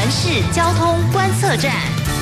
市交通观测站。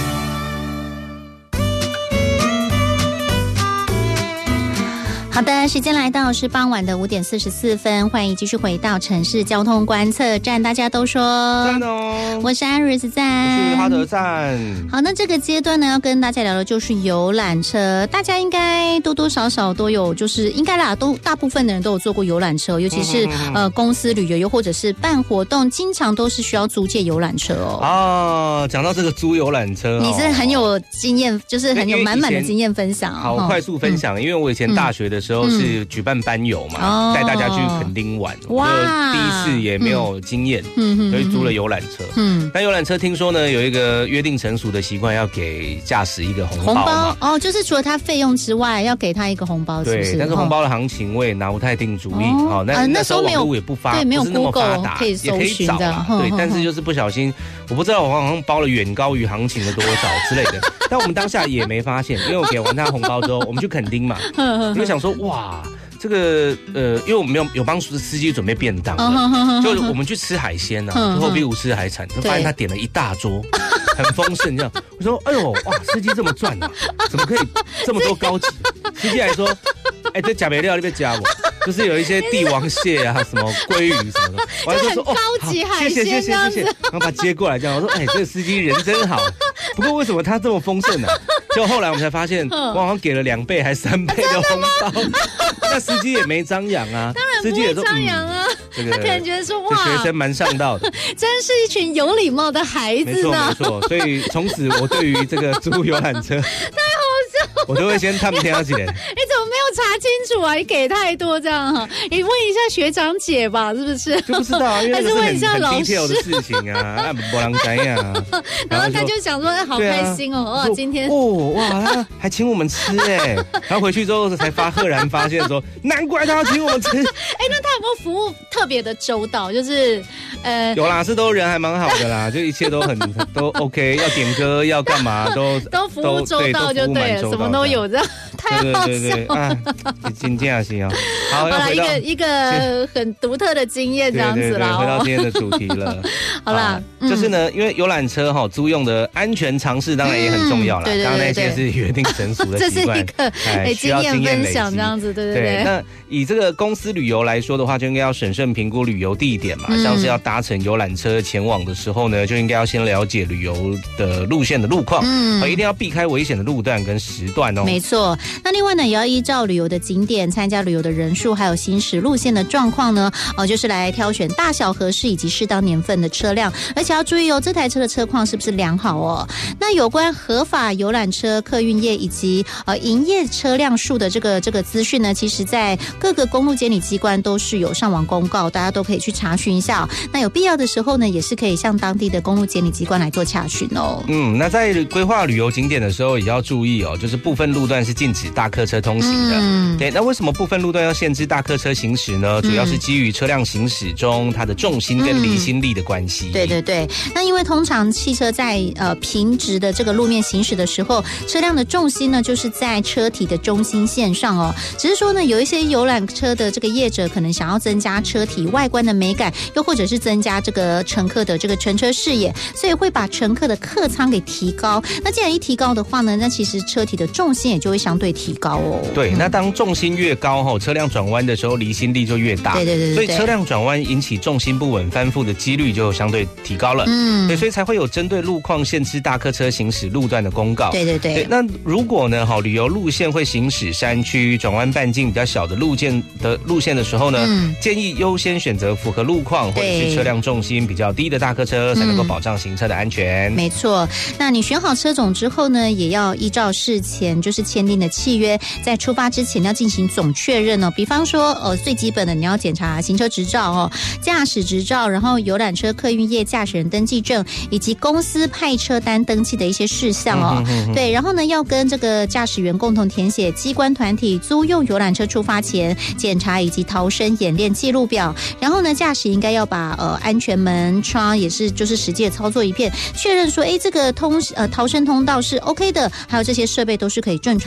好的，时间来到是傍晚的5点44分，欢迎继续回到城市交通观测站。大家都说赞哦， 我是安瑞斯赞， 我是哈德赞。 好，那这个阶段呢，要跟大家聊的就是游览车。大家应该多多少少都有，就是应该啦，都大部分的人都有坐过游览车，尤其是公司旅游又或者是办活动，经常都是需要租借游览车哦。 啊，讲到这个租游览车， 你是很有经验，就是很有满满的经验分享。 好，快速分享，因为我以前大学的时候是举办班游嘛，带大家去垦丁玩，哇，第一次也没有经验，所以租了游览车。那游览车听说呢，有一个约定成熟的习惯，要给驾驶一个红包嘛。 哦，就是除了他费用之外，要给他一个红包，是不是？ 对，但是红包的行情我也拿不太定主意。哦，那时候网络也不发， 对，没有 Google 可以搜寻的。 对，但是就是不小心，我不知道我好像包了远高于行情的多少之类的。但我们当下也没发现，因为我给完他红包之后，我们去垦丁嘛，就想说哇。这个因为我们有帮司机准备便当的，就我们去吃海鲜啊，后壁湖吃海产，就发现他点了一大桌，很丰盛这样。我说哎呦哇，司机这么赚啊，怎么可以这么多高级？司机还说，哎，这假肥料你别加我，就是有一些帝王蟹啊，什么鲑鱼什么的，我还说高级海鲜这样子， 然后把它接过来这样，我说哎，这个司机人真好。不过为什么他这么丰盛呢？就后来我们才发现，我好像给了2倍还3倍的红包。那司机也没张扬啊， 当然不会张扬啊，他可能觉得说哇， 学生蛮上道的， 真是一群有礼貌的孩子呢。 没错，所以从此我对于这个租游览车，太好笑，我都会先探听起来。 你怎么没有查清楚啊？你给太多这样哈，你问一下学长姐吧，是不是？ 就不知道啊，因为这是很 detail 的事情啊，没人知呀。 然后他就想说，好开心哦，哇，今天哇，还请我们吃哎，然后回去之后才赫然发现说，难怪他要请我们吃。 哎，那他有没有服务特别的周到？就是有啦，是都人还蛮好的啦，就一切都都 OK， 要点歌要干嘛都服务周到就对了，什么都有这样，太好笑了。 真正是哦， 好了，一个很独特的经验这样子啦。 回到今天的主题了， 好啦， 就是呢，因为游览车租用的安全常识当然也很重要啦。刚刚那些是约定成熟的习惯， 这是一个经验分享这样子，对。 那以这个公司旅游来说的话，就应该要审慎评估旅游地点嘛，像是要搭乘游览车前往的时候呢，就应该要先了解旅游的路线的路况，一定要避开危险的路段跟时段哦。 没错，那另外呢，也要依照旅游的景点、参加旅游的人数，还有行驶路线的状况呢，就是来挑选大小合适以及适当年份的车辆，而且要注意这台车的车况是不是良好哦。那有关合法游览车、客运业以及营业车辆数的这个资讯呢，其实在各个公路监理机关都是有上网公告，大家都可以去查询一下。那有必要的时候呢，也是可以向当地的公路监理机关来做查询哦。 那在规划旅游景点的时候，也要注意就是部分路段是禁止大客车通行的。对，那为什么部分路段要限制大客车行驶呢？主要是基于车辆行驶中它的重心跟离心力的关系。 对，那因为通常汽车在平直的这个路面行驶的时候，车辆的重心呢就是在车体的中心线上哦。只是说呢，有一些游览车的这个业者可能想要增加车体外观的美感，又或者是增加这个乘客的这个乘车视野，所以会把乘客的客舱给提高。那既然一提高的话呢，那其实车体的重心也就会相对提高哦。 对，那当重心越高车辆转弯的时候离心力就越大。 对， 所以车辆转弯引起重心不稳翻覆的几率就相对提高了。对，所以才会有针对路况限制大客车行驶路段的公告。 对， 那如果呢旅游路线会行驶山区转弯半径比较小的路线的时候呢，建议优先选择符合路况或者是车辆重心比较低的大客车，才能够保障行车的安全。 没错，那你选好车种之后呢，也要依照事前就是签订的契约，在出发之前要进行总确认哦。比方说最基本的你要检查行车执照驾驶执照，然后游览车客运业驾驶人登记证以及公司派车单登记的一些事项对，然后呢要跟这个驾驶员共同填写机关团体租用游览车出发前检查以及逃生演练记录表，然后呢驾驶应该要把安全门窗也是就是实际的操作一遍，确认说这个逃生通道是 OK 的，还有这些设备都是可以正常使用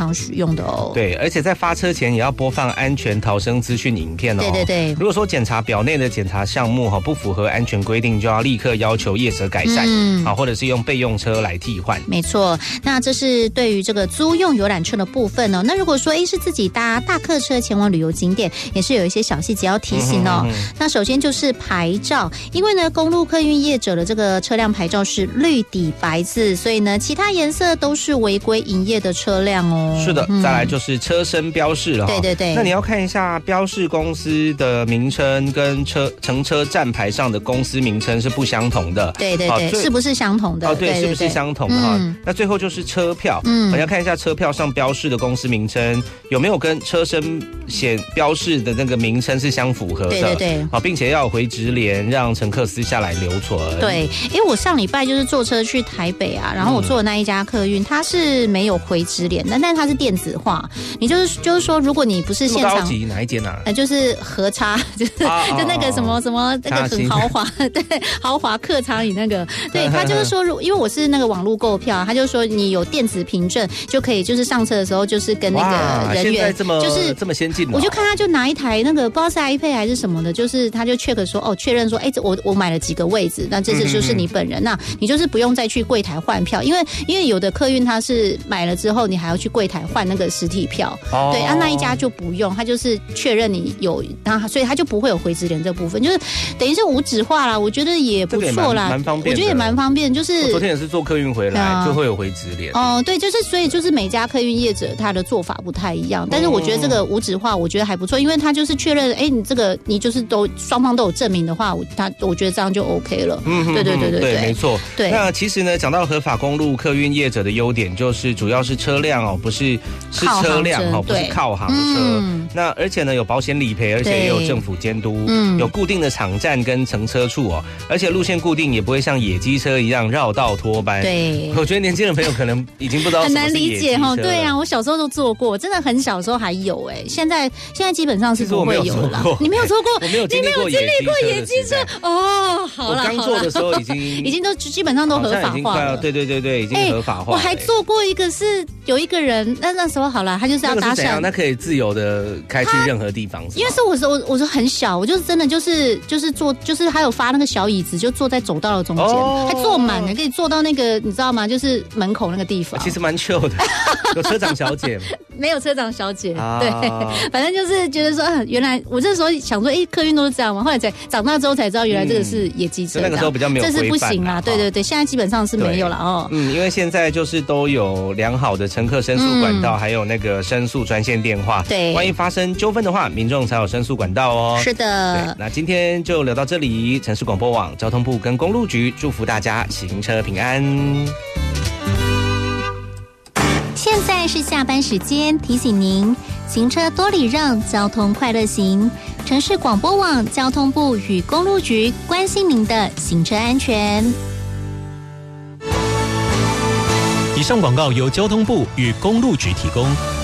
用的哦。 对，而且在发车前也要播放安全逃生资讯影片哦。 对对对， 如果说检查表内的检查项目不符合安全规定，就要立刻要求业者改善，或者是用备用车来替换。 没错，那这是对于这个租用游览车的部分哦。那如果说是自己搭大客车前往旅游景点，也是有一些小细节要提醒哦。那首先就是牌照，因为呢公路客运业者的这个车辆牌照是绿底白字，所以呢其他颜色都是违规营业的车辆哦。 是的，再来就是车身标示了。 对对对， 那你要看一下标示公司的名称跟乘车站牌上的公司名称是不相同的。 对对对，是不是相同的？ 对，是不是相同那最后就是车票，我要看一下车票上标示的公司名称有没有跟车身标示的那个名称是相符合的。 对对对， 并且要有回执联，让乘客私下来留存。 对，因为我上礼拜就是坐车去台北啊，然后我坐的那一家客运，它是没有回执联的，但它是电子化。你就是说，如果你不是现场， 高级哪一间啊？ 就是和差，就那个什么那个很豪华，对，豪华客舱里那个，对，他就是说，因为我是那个网络购票，他就说你有电子凭证就可以，就是上车的时候就是跟那个人员， 就是这么先进。 我就看他就拿一台那个不知道是 iPad 还是什么的，就是他就 check 说确认说，我买了几个位置，那这次就是你本人，那你就是不用再去柜台换票，因为有的客运他是买了之后你还要去柜台换那个实体票，对，那一家就不用，他就是确认你有，所以他就不会有回执联这部分，就是等于是无纸化啦，我觉得也不错啦， 蛮方便， 我觉得也蛮方便，就是我昨天也是坐客运回来，就会有回执联。 对，所以就是每家客运业者他的做法不太一样，但是我觉得这个无纸化我觉得还不错，因为他就是确认，你这个你就是双方都有证明的话，我觉得这样就 OK 了。对， 没错。 对， 那其实呢，讲到合法公路客运业者的优点，就是主要是车辆不是车辆不是靠行车。那而且呢有保险理赔，而且也有政府监督，有固定的场站跟乘车处而且路线固定，也不会像野鸡车一样绕道脱班。 对， 我觉得年轻人朋友可能已经不知道什么是野鸡车了。很难理解对啊，我小时候都坐过，真的很小时候还有现在基本上是不会有了。你没有坐过？ 我没有经历过野鸡车好了， 我刚坐的时候已经都基本上都合法化了。 对，已经合法化。 我还坐过一个是有一个人，那时候好了，他就是要搭讪， 他可以自由的开去任何地方。 因为是我说很小，我就是真的就是坐，就是还有发那个小椅子，就坐在走道的中间，还坐满了，可以坐到那个你知道吗？就是门口那个地方。 其实蛮 chill 的，有车长小姐吗？ 没有车长小姐，对，反正就是觉得说，原来我这时候想说，客运都是这样吗？后来长大之后才知道，原来这个是野鸡车， 那个时候比较没有规范， 这是不行啦。对，现在基本上是没有了因为现在就是都有良好的乘客申诉管道，还有那个申诉专线电话。 对， 万一发生纠纷的话，民众才有申诉管道是的。 对，那今天就聊到这里。城市广播网、交通部跟公路局祝福大家行车平安。 现在是下班时间，提醒您行车多礼让，交通快乐行。城市广播网、交通部与公路局关心您的行车安全。 以上广告由交通部与公路局提供。